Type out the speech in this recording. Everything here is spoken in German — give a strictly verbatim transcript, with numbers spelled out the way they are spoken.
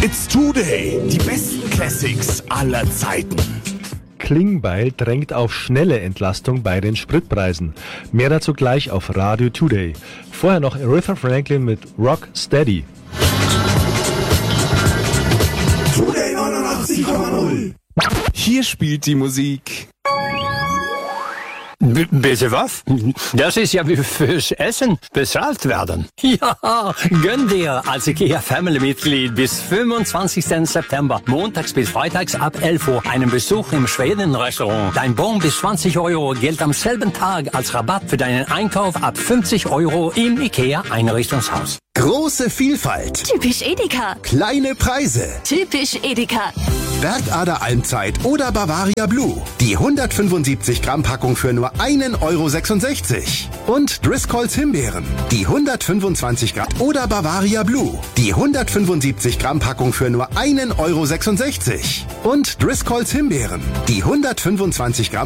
It's Today, die besten Classics aller Zeiten. Klingbeil drängt auf schnelle Entlastung bei den Spritpreisen. Mehr dazu gleich auf Radio Today. Vorher noch Aretha Franklin mit Rock Steady. Today neunundachtzig Komma null. Hier spielt die Musik. B- bitte was? Das ist ja wie fürs Essen bezahlt werden. Ja, gönn dir als IKEA Family-Mitglied bis fünfundzwanzigsten September, montags bis freitags ab elf Uhr, einen Besuch im Schweden-Restaurant. Dein Bon bis zwanzig Euro gilt am selben Tag als Rabatt für deinen Einkauf ab fünfzig Euro im IKEA Einrichtungshaus. Große Vielfalt. Typisch Edeka. Kleine Preise. Typisch Edeka. Bergader Almzeit oder Bavaria Blue. Die hundertfünfundsiebzig Gramm Packung für nur einen Euro sechsundsechzig. Und Driscolls Himbeeren. Die hundertfünfundzwanzig Gramm oder Bavaria Blue. Die hundertfünfundsiebzig Gramm Packung für nur einen Euro sechsundsechzig. Und Driscolls Himbeeren. Die hundertfünfundzwanzig Gramm